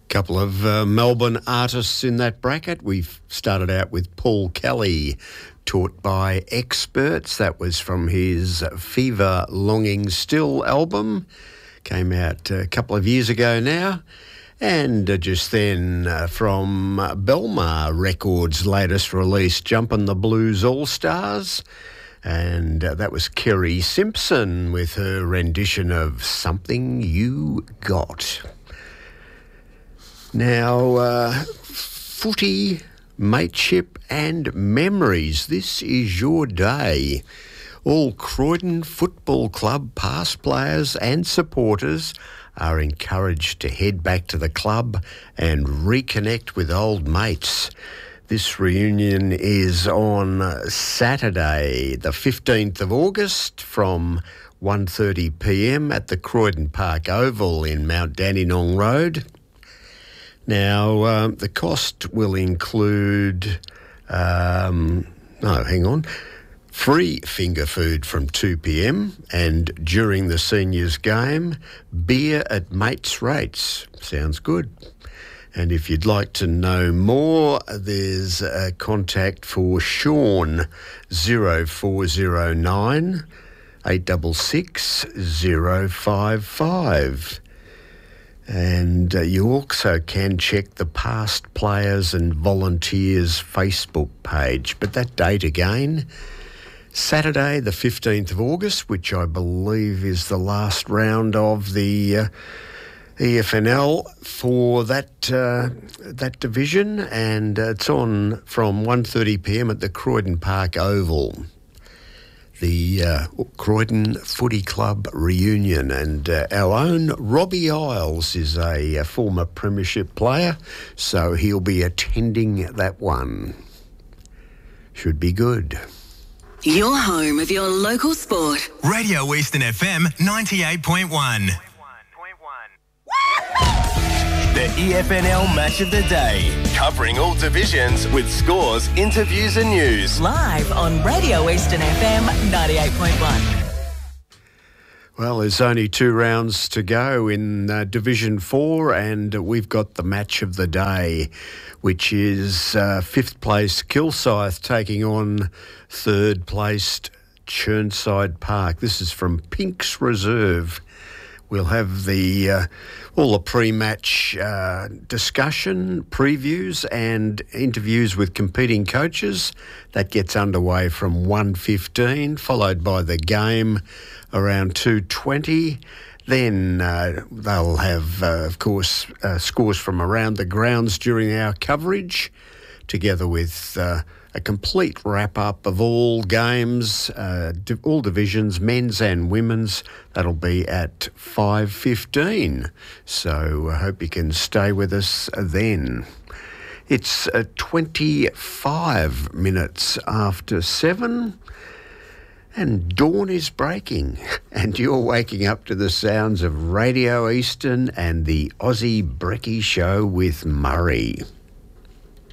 Couple of Melbourne artists in that bracket. We've started out with Paul Kelly, Taught by Experts. That was from his Fever Longing Still album. Came out a couple of years ago now. And just then from Belmar Records' latest release, Jumpin' the Blues All-Stars. And that was Kerry Simpson with her rendition of Something You Got. Now, footy, mateship and memories. This is your day. All Croydon Football Club past players and supporters are encouraged to head back to the club and reconnect with old mates. This reunion is on Saturday, the 15th of August from 1:30pm at the Croydon Park Oval in Mount Dandenong Road. Now, the cost will include, free finger food from 2pm and during the seniors game, beer at mates' rates. Sounds good. And if you'd like to know more, there's a contact for Sean 0409 866 055. And you also can check the past players and volunteers Facebook page. But that date again, Saturday the 15th of August, which I believe is the last round of the EFNL for that division, and it's on from 1:30pm at the Croydon Park Oval. The Croydon Footy Club reunion, and our own Robbie Isles is a former premiership player, so he'll be attending that one. Should be good. Your home of your local sport. Radio Eastern FM 98.1. The EFNL Match of the Day, covering all divisions with scores, interviews and news. Live on Radio Eastern FM 98.1. Well, there's only 2 rounds to go in Division 4, and we've got the Match of the Day, which is 5th place Kilsyth taking on 3rd placed Chirnside Park. This is from Pink's Reserve. We'll have all the pre-match discussion, previews and interviews with competing coaches. That gets underway from 1:15, followed by the game around 2:20. Then they'll have, of course, scores from around the grounds during our coverage, together with a complete wrap-up of all games, all divisions, men's and women's. That'll be at 5:15. So I hope you can stay with us then. It's 25 minutes after 7 and dawn is breaking and you're waking up to the sounds of Radio Eastern and the Aussie Brekkie Show with Murray.